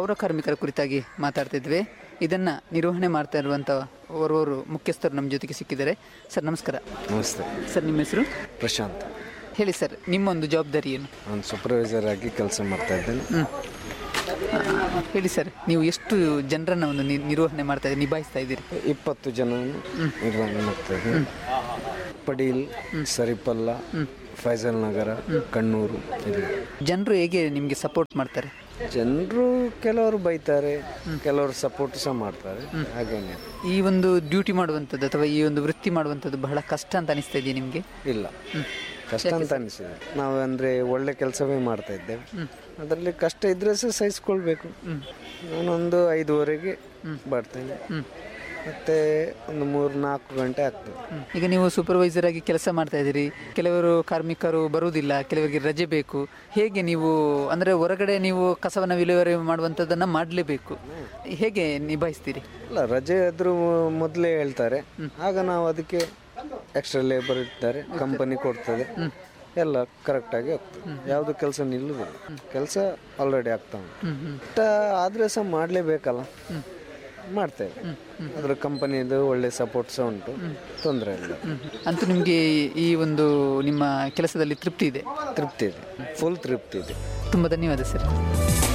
ಪೌರ ಕಾರ್ಮಿಕರ ಕುರಿತಾಗಿ ಮಾತಾಡ್ತಿದ್ವಿ. ಇದನ್ನು ನಿರ್ವಹಣೆ ಮಾಡ್ತಾ ಇರುವಂಥ ಓರ್ವರು ಮುಖ್ಯಸ್ಥರು ನಮ್ಮ ಜೊತೆಗೆ ಸಿಕ್ಕಿದ್ದಾರೆ. ಸರ್ ನಮಸ್ಕಾರ. ನಮಸ್ತೆ ಸರ್, ನಿಮ್ಮ ಹೆಸರು? ಪ್ರಶಾಂತ್. ಹೇಳಿ ಸರ್, ನಿಮ್ಮೊಂದು ಜವಾಬ್ದಾರಿ ಏನು? ನಾನು ಸೂಪರ್ವೈಸರ್ ಆಗಿ ಕೆಲಸ ಮಾಡ್ತಾ ಇದ್ದೇನೆ. ಹೇಳಿ ಸರ್, ನೀವು ಎಷ್ಟು ಜನರನ್ನು ಒಂದು ನಿರ್ವಹಣೆ ಮಾಡ್ತಾ ಇದ್ದೀರಿ, ನಿಭಾಯಿಸ್ತಾ ಇದ್ದೀರಿ? 20 ಜನ ನಿರ್ವಹಣೆ ಮಾಡ್ತಾ ಇದ್ದೀನಿ. ಪಡೀಲ್, ಸರಿಪಲ್ಲ, ಫೈಜಲ್ ನಗರ, ಕಣ್ಣೂರು. ಜನರು ಹೇಗೆ ನಿಮಗೆ ಸಪೋರ್ಟ್ ಮಾಡ್ತಾರೆ? ಜನರು ಕೆಲವರು ಬೈತಾರೆ, ಕೆಲವರು ಸಪೋರ್ಟ್ ಸಹ ಮಾಡ್ತಾರೆ. ಹಾಗೇನೆ ಈ ಒಂದು ಡ್ಯೂಟಿ ಮಾಡುವಂಥದ್ದು ಅಥವಾ ಈ ಒಂದು ವೃತ್ತಿ ಮಾಡುವಂಥದ್ದು ಬಹಳ ಕಷ್ಟ ಅಂತ ಅನಿಸ್ತಾ ಇದೆಯಾ ನಿಮಗೆ? ಇಲ್ಲ, ಕಷ್ಟ ಅಂತ ಅನಿಸಿದೆ. ನಾವು ಅಂದರೆ ಒಳ್ಳೆ ಕೆಲಸವೇ ಮಾಡ್ತಾ ಇದ್ದೇವೆ. ಅದರಲ್ಲಿ ಕಷ್ಟ ಇದ್ರೆ ಸಹ ಸಹಿಸ್ಕೊಳ್ಬೇಕು. ನಾನೊಂದು 5:30ಗೆ ಬರ್ತೇನೆ, ಮತ್ತೆ ಒಂದು 3-4 ಗಂಟೆ ಆಗ್ತದೆ. ಈಗ ನೀವು ಸೂಪರ್ವೈಸರ್ ಆಗಿ ಕೆಲಸ ಮಾಡ್ತಾ ಇದ್ದೀರಿ, ಕೆಲವರು ಕಾರ್ಮಿಕರು ಬರುವುದಿಲ್ಲ, ಕೆಲವರಿಗೆ ರಜೆ ಬೇಕು. ಹೇಗೆ ನೀವು ಅಂದರೆ ಹೊರಗಡೆ ನೀವು ಕಸವನ್ನು ವಿಲೇವಾರಿ ಮಾಡುವಂಥದ್ದನ್ನು ಮಾಡಲೇಬೇಕು, ಹೇಗೆ ನಿಭಾಯಿಸ್ತೀರಿ? ಇಲ್ಲ, ರಜೆ ಆದರೂ ಮೊದಲೇ ಹೇಳ್ತಾರೆ, ಆಗ ನಾವು ಅದಕ್ಕೆ ಎಕ್ಸ್ಟ್ರಾ ಲೇಬರ್ ಇರ್ತಾರೆ, ಕಂಪನಿ ಕೊಡ್ತದೆ, ಎಲ್ಲ ಕರೆಕ್ಟಾಗಿ ಆಗ್ತದೆ. ಯಾವುದು ಕೆಲಸ ನಿಲ್ಲುವುದಿಲ್ಲ, ಕೆಲಸ ಆಲ್ರೆಡಿ ಆಗ್ತಾ ಉಂಟು. ಆದರೆ ಸಹ ಮಾಡಲೇಬೇಕಲ್ಲ, ಮಾಡ್ತೇವೆ. ಅದರ ಕಂಪನಿದು ಒಳ್ಳೆ ಸಪೋರ್ಟ್ ಸಹ ಉಂಟು, ತೊಂದರೆ ಇಲ್ಲ. ಅಂತೂ ನಿಮಗೆ ಈ ಒಂದು ನಿಮ್ಮ ಕೆಲಸದಲ್ಲಿ ತೃಪ್ತಿ ಇದೆ? ತೃಪ್ತಿ ಇದೆ, ಫುಲ್ ತೃಪ್ತಿ ಇದೆ. ತುಂಬ ಧನ್ಯವಾದ ಸರ್.